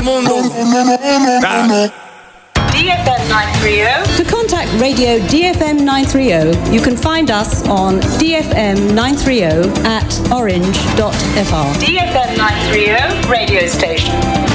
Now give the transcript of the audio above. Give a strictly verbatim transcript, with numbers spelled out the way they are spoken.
el mundo. Ah. D F M nine three zero. To contact Radio D F M nine three zero, you can find us on D F M nine three zero at orange dot f r. D F M nine three zero radio station.